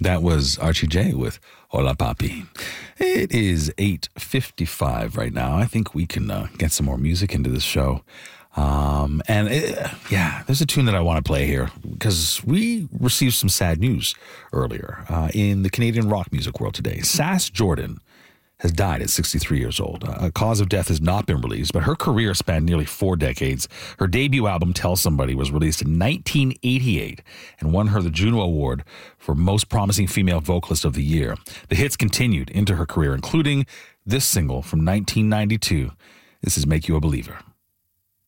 That was Archie J with Hola Papi. It is 8:55 right now. I think we can get some more music into this show. There's a tune that I want to play here because we received some sad news earlier in the Canadian rock music world today. Sass Jordan has died at 63 years old. A cause of death has not been released, but her career spanned nearly 4 decades. Her debut album, Tell Somebody, was released in 1988 and won her the Juno Award for Most Promising Female Vocalist of the Year. The hits continued into her career, including this single from 1992. This is Make You a Believer.